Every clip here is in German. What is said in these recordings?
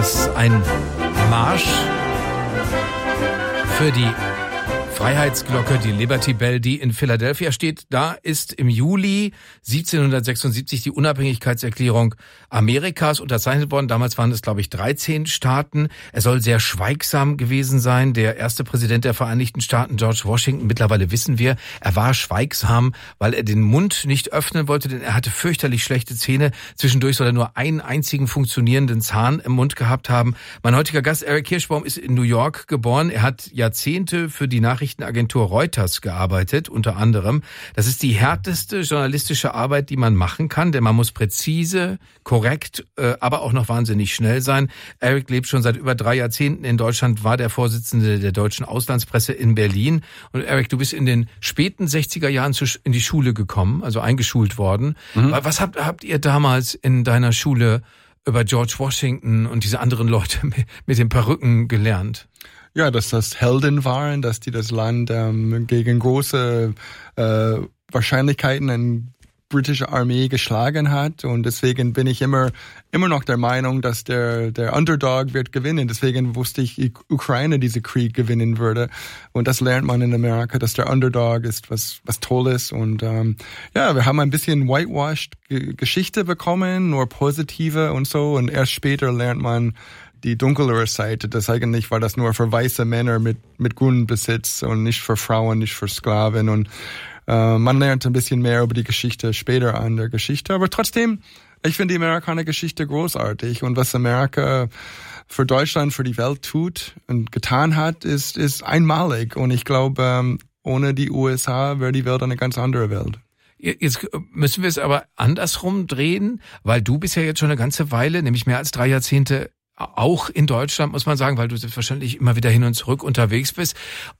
Das ist ein Marsch für die Freiheitsglocke, die Liberty Bell, die in Philadelphia steht. Da ist im Juli 1776 die Unabhängigkeitserklärung Amerikas unterzeichnet worden. Damals waren es, glaube ich, 13 Staaten. Er soll sehr schweigsam gewesen sein. Der erste Präsident der Vereinigten Staaten, George Washington, mittlerweile wissen wir, er war schweigsam, weil er den Mund nicht öffnen wollte, denn er hatte fürchterlich schlechte Zähne. Zwischendurch soll er nur einen einzigen funktionierenden Zahn im Mund gehabt haben. Mein heutiger Gast, Eric Kirschbaum, ist in New York geboren. Er hat Jahrzehnte für die Nachrichtenagentur Reuters gearbeitet, unter anderem. Das ist die härteste journalistische Arbeit, die man machen kann, denn man muss präzise, korrekt, aber auch noch wahnsinnig schnell sein. Eric lebt schon seit über 3 Jahrzehnten in Deutschland, war der Vorsitzende der deutschen Auslandspresse in Berlin. Und Eric, du bist in den späten 60er Jahren in die Schule gekommen, also eingeschult worden. Was habt ihr damals in deiner Schule über George Washington und diese anderen Leute mit den Perücken gelernt? Ja, dass das Helden waren, dass die das Land gegen große Wahrscheinlichkeiten eine britische Armee geschlagen hat, und deswegen bin ich immer noch der Meinung, dass der Underdog wird gewinnen. Deswegen wusste ich, Ukraine diese Krieg gewinnen würde, und das lernt man in Amerika, dass der Underdog ist was Tolles. Und wir haben ein bisschen whitewashed Geschichte bekommen, nur positive und so, und erst später lernt man die dunklere Seite, das eigentlich war das nur für weiße Männer mit Grundbesitz und nicht für Frauen, nicht für Sklaven, und man lernt ein bisschen mehr über die Geschichte später an der Geschichte, aber trotzdem, ich finde die amerikanische Geschichte großartig, und was Amerika für Deutschland, für die Welt tut und getan hat, ist einmalig, und ich glaube, ohne die USA wäre die Welt eine ganz andere Welt. Jetzt müssen wir es aber andersrum drehen, weil du bist ja jetzt schon eine ganze Weile, nämlich mehr als 3 Jahrzehnte, auch in Deutschland, muss man sagen, weil du selbstverständlich immer wieder hin und zurück unterwegs bist.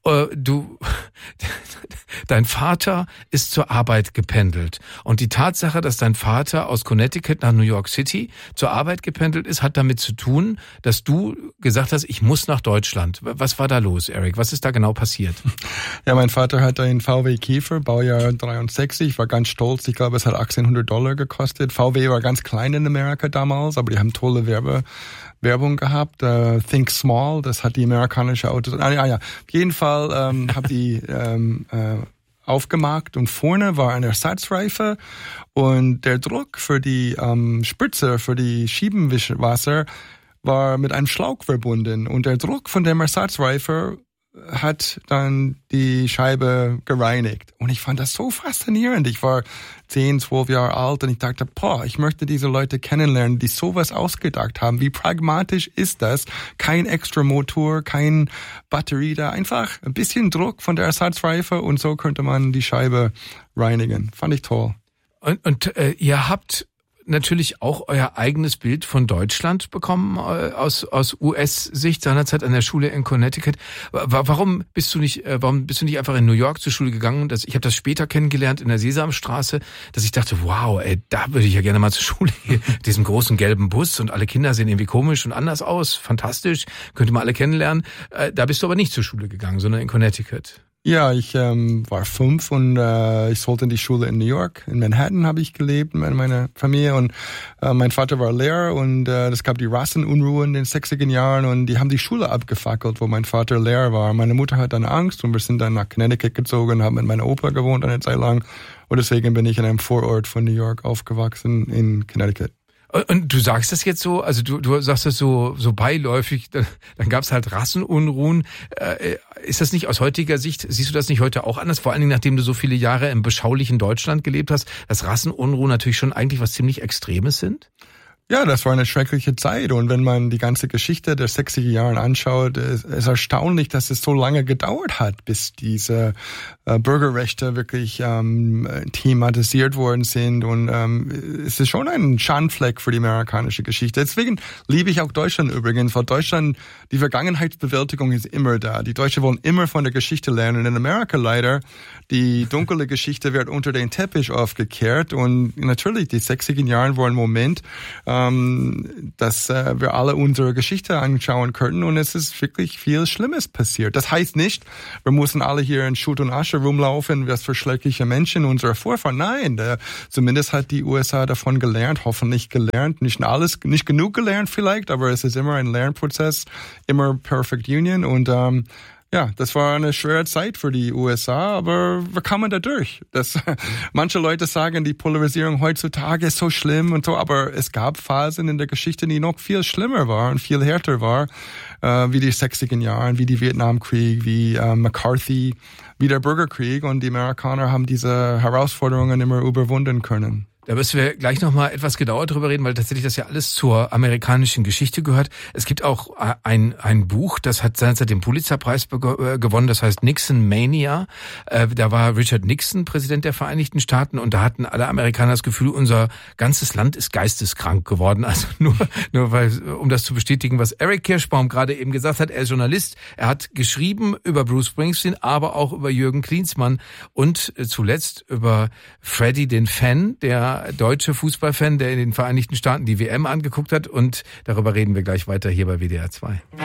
Dein Vater ist zur Arbeit gependelt. Und die Tatsache, dass dein Vater aus Connecticut nach New York City zur Arbeit gependelt ist, hat damit zu tun, dass du gesagt hast, ich muss nach Deutschland. Was war da los, Eric? Was ist da genau passiert? Ja, mein Vater hatte einen VW Käfer, Baujahr 63, war ganz stolz. Ich glaube, es hat $1,800 gekostet. VW war ganz klein in Amerika damals, aber die haben tolle Werbung gehabt, Think Small, das hat die amerikanische Autos. Auf jeden Fall habe die aufgemacht, und vorne war eine Ersatzreife, und der Druck für die Spritze, für die Schiebenwischwasser war mit einem Schlauch verbunden, und der Druck von dem Ersatzreife hat dann die Scheibe gereinigt. Und ich fand das so faszinierend. Ich war 10, 12 Jahre alt, und ich dachte, ich möchte diese Leute kennenlernen, die sowas ausgedacht haben. Wie pragmatisch ist das? Kein extra Motor, kein Batterie da. Einfach ein bisschen Druck von der Ersatzreife, und so könnte man die Scheibe reinigen. Fand ich toll. Und ihr habt natürlich auch euer eigenes Bild von Deutschland bekommen aus US-Sicht seinerzeit an der Schule in Connecticut. Warum bist du nicht einfach in New York zur Schule gegangen? Ich habe das später kennengelernt in der Sesamstraße, dass ich dachte, wow, da würde ich ja gerne mal zur Schule gehen. Diesen großen gelben Bus, und alle Kinder sehen irgendwie komisch und anders aus. Fantastisch, könnte man alle kennenlernen. Da bist du aber nicht zur Schule gegangen, sondern in Connecticut. Ja, ich war 5, und ich sollte in die Schule in New York. In Manhattan habe ich gelebt mit meiner Familie, und mein Vater war Lehrer, und es gab die Rassenunruhen in den 60er Jahren, und die haben die Schule abgefackelt, wo mein Vater Lehrer war. Meine Mutter hat dann Angst, und wir sind dann nach Connecticut gezogen und haben mit meiner Opa gewohnt eine Zeit lang, und deswegen bin ich in einem Vorort von New York aufgewachsen in Connecticut. Und du sagst das jetzt so, also du sagst das so beiläufig, dann gab's halt Rassenunruhen. Ist das nicht aus heutiger Sicht, siehst du das nicht heute auch anders? Vor allen Dingen, nachdem du so viele Jahre im beschaulichen Deutschland gelebt hast, dass Rassenunruhen natürlich schon eigentlich was ziemlich Extremes sind? Ja, das war eine schreckliche Zeit, und wenn man die ganze Geschichte der 60er Jahre anschaut, ist erstaunlich, dass es so lange gedauert hat, bis diese Bürgerrechte wirklich thematisiert worden sind, und es ist schon ein Schandfleck für die amerikanische Geschichte. Deswegen liebe ich auch Deutschland übrigens, weil Deutschland, die Vergangenheitsbewältigung ist immer da. Die Deutschen wollen immer von der Geschichte lernen. In Amerika leider, die dunkle Geschichte wird unter den Teppich aufgekehrt, und natürlich, die 60er Jahre waren ein Moment, dass wir alle unsere Geschichte anschauen könnten und es ist wirklich viel Schlimmes passiert. Das heißt nicht, wir müssen alle hier in Schutt und Asche rumlaufen, was für schreckliche Menschen unsere Vorfahren. Nein, zumindest hat die USA davon gelernt, hoffentlich gelernt, nicht genug gelernt vielleicht, aber es ist immer ein Lernprozess, immer Perfect Union und das war eine schwere Zeit für die USA, aber wir kamen da durch. Manche Leute sagen, die Polarisierung heutzutage ist so schlimm und so, aber es gab Phasen in der Geschichte, die noch viel schlimmer waren, viel härter war, wie die 60er Jahren, wie die Vietnamkrieg, wie McCarthy, wie der Bürgerkrieg und die Amerikaner haben diese Herausforderungen immer überwunden können. Da müssen wir gleich nochmal etwas genauer drüber reden, weil tatsächlich das ja alles zur amerikanischen Geschichte gehört. Es gibt auch ein Buch, das hat seinerzeit den Pulitzerpreis gewonnen, das heißt Nixon Mania. Da war Richard Nixon Präsident der Vereinigten Staaten und da hatten alle Amerikaner das Gefühl, unser ganzes Land ist geisteskrank geworden. Also nur weil, um das zu bestätigen, was Eric Kirschbaum gerade eben gesagt hat, er ist Journalist, er hat geschrieben über Bruce Springsteen, aber auch über Jürgen Klinsmann und zuletzt über Freddie den Fan, der deutsche Fußballfan, der in den Vereinigten Staaten die WM angeguckt hat und darüber reden wir gleich weiter hier bei WDR 2.